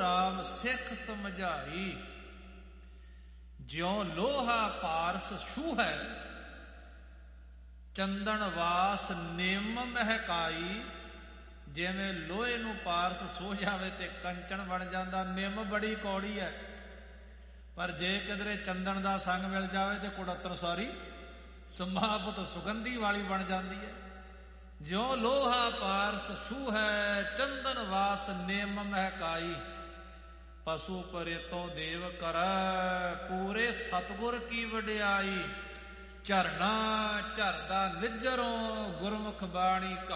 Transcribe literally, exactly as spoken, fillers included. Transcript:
ਰਾਮ ਸਿੱਖ ਸਮਝਾਈ। ਜਿਉ ਲੋਹਾ ਪਾਰਸ ਛੂ ਹੈ, ਚੰਦਨ ਵਾਸ ਨਿੰਮ ਮਹਿਕਾਈ। ਜਿਵੇਂ ਲੋਹੇ ਨੂੰ ਪਾਰਸ ਸੋ ਜਾਵੇ ਤੇ ਕੰਚਨ ਬਣ ਜਾਂਦਾ। ਨਿੰਮ ਬੜੀ ਕੌੜੀ ਹੈ, ਪਰ ਜੇ ਕਿਧਰੇ ਚੰਦਨ ਦਾ ਸੰਗ ਮਿਲ ਜਾਵੇ ਤੇ ਕੁੜੱਤਣ ਸਾਰੀ ਸੰਭਾਵਤ ਸੁਗੰਧੀ ਵਾਲੀ ਬਣ ਜਾਂਦੀ ਹੈ। ਜਿਉ ਲੋਹਾ ਪਾਰਸ ਛੂ ਹੈ, ਚੰਦਨ ਵਾਸ ਨਿੰਮ ਮਹਿਕਾਈ। ਪਸ਼ੂ ਪਰੇਤੋਂ ਦੇਵ ਕਰੈ, ਪੂਰੇ ਸਤਿਗੁਰ ਕੀ ਵਡਿਆਈ। ਝਰਨਾ ਝਰਦਾ ਨਿੱਜਰੋਂ, ਗੁਰਮੁਖ ਬਾਣੀ